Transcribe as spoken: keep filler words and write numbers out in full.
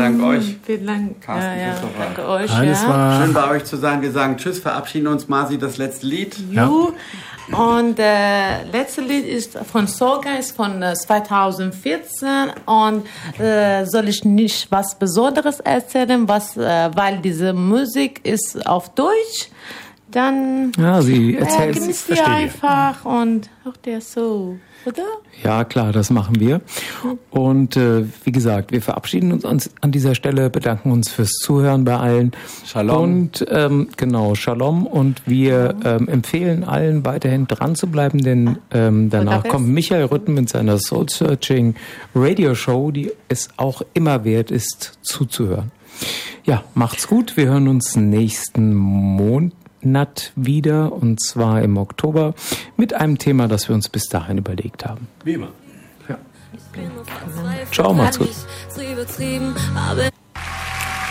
Dank euch. Vielen Dank. Carsten, ja, ja. Christopher. Danke euch. Alles ja. war Schön bei euch zu sein. Wir sagen Tschüss, verabschieden uns. Masi, das letzte Lied. Ja. You. Und das äh, letzte Lied ist von Soulgeist von äh, zwanzig vierzehn. Und äh, soll ich nicht was Besonderes erzählen, was, äh, weil diese Musik ist auf Deutsch. Dann Ja, sie äh, erzählt es, genießt ihr verstehe. einfach und hört ihr so, oder? Ja, klar, das machen wir. Und äh, wie gesagt, wir verabschieden uns an, an dieser Stelle, bedanken uns fürs Zuhören bei allen. Shalom. Und ähm, genau, Shalom. Und wir ähm, empfehlen allen weiterhin dran zu bleiben, denn ähm, danach Budapest. kommt Michael Rütten mit seiner Soul Searching Radio Show, die es auch immer wert ist, zuzuhören. Ja, macht's gut. Wir hören uns nächsten Montag wieder, und zwar im Oktober, mit einem Thema, das wir uns bis dahin überlegt haben. Wie immer. Ciao, macht's gut. So übertrieben, aber